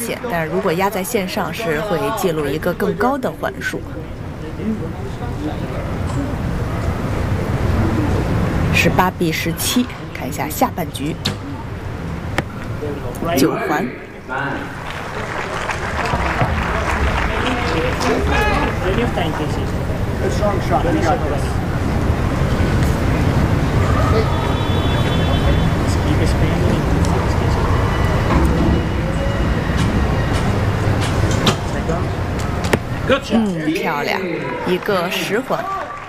险，但是如果压在线上是会记录一个更高的环数。18比17，看一下下半局9环。漂亮，一个10环。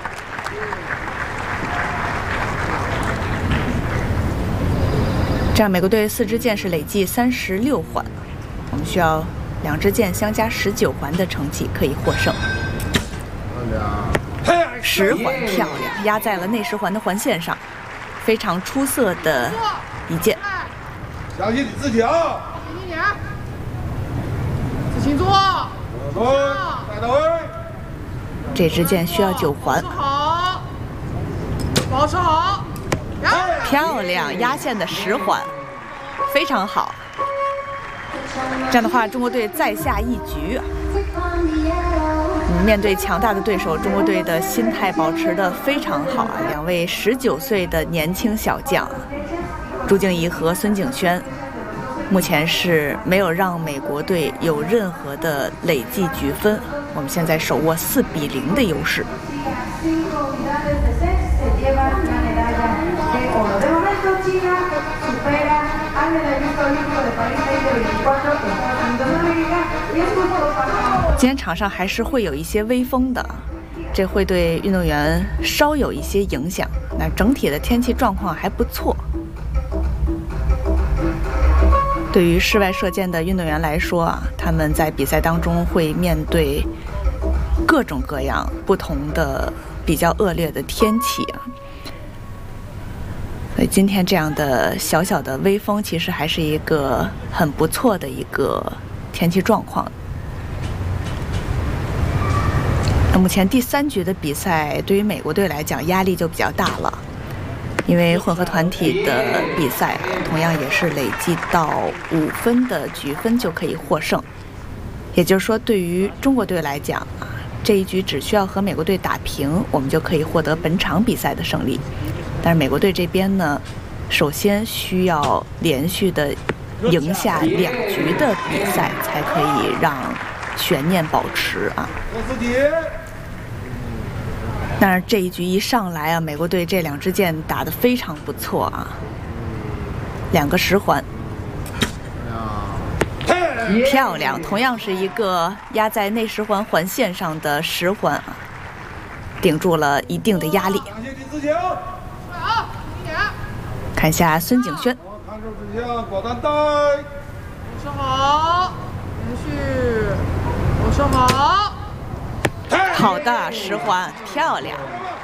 这样美国队4支箭是累计36环，我们需要2支箭相加19环的成绩可以获胜。10环漂亮，压在了内10环的环线上，非常出色的一箭。 相信你自己啊！ 轻一点，自行做， 带到位。 这支箭需要9环。 好，保持好， 漂亮，压线的10环，非常好。这样的话，中国队再下一局。面对强大的对手，中国队的心态保持得非常好啊！2位19岁的年轻小将，朱静怡和孙景轩，目前是没有让美国队有任何的累计局分。我们现在手握4比0的优势。今天场上还是会有一些微风的，这会对运动员稍有一些影响。那整体的天气状况还不错。对于室外射箭的运动员来说啊，他们在比赛当中会面对各种各样不同的比较恶劣的天气啊。所以今天这样的小小的微风，其实还是一个很不错的一个天气状况。那目前第3局的比赛，对于美国队来讲压力就比较大了，因为混合团体的比赛啊，同样也是累计到5分的局分就可以获胜。也就是说，对于中国队来讲啊，这一局只需要和美国队打平，我们就可以获得本场比赛的胜利。但是美国队这边呢，首先需要连续的赢下2局的比赛，才可以让悬念保持啊。但是这一局一上来啊，美国队这2支箭打得非常不错啊，2个10环，漂亮，同样是一个压在内10环环线上的10环啊，顶住了一定的压力。看一下孙景轩， 看手指向保单带， 保持好，连续，保持好。 好的10环，漂亮，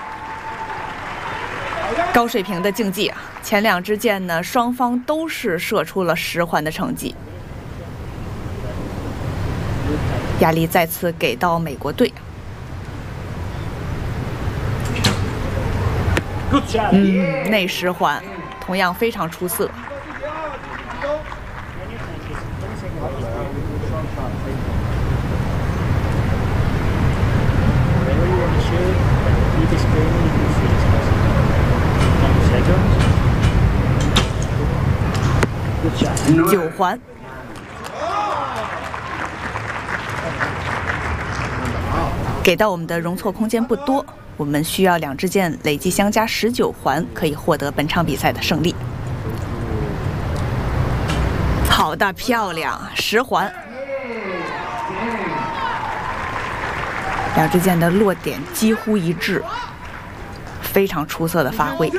高水平的竞技啊！前2支箭呢，双方都是射出了10环的成绩，压力再次给到美国队。内10环同样非常出色。9环，给到我们的容错空间不多，我们需要2支箭累计相加19环，可以获得本场比赛的胜利。好的，漂亮，10环，2支箭的落点几乎一致，非常出色的发挥。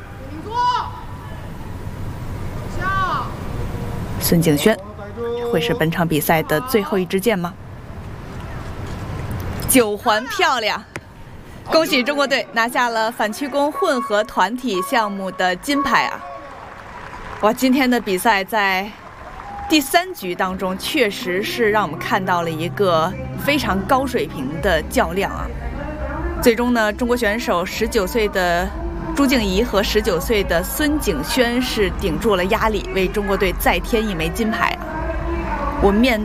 孙景轩会是本场比赛的最后1支箭吗？9环，漂亮！恭喜中国队拿下了反曲弓混合团体项目的金牌啊！哇，今天的比赛在第3局当中，确实是让我们看到了一个非常高水平的较量啊！最终呢，中国选手19岁的朱静怡和19岁的孙景轩是顶住了压力，为中国队再添1枚金牌啊！我们面